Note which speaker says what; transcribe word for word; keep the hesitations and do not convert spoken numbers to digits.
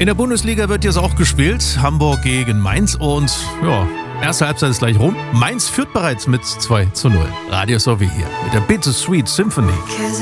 Speaker 1: In der Bundesliga wird jetzt auch gespielt. Hamburg gegen Mainz und ja, erste Halbzeit ist gleich rum. Mainz führt bereits mit zwei zu null. Radio S O W hier mit der Bittersweet Symphony.